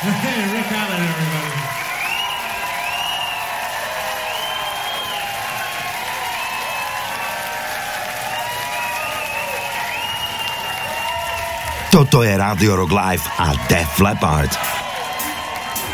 Hey, Rick Allen, everybody. Toto je Radio Rock Live a Def Leppard.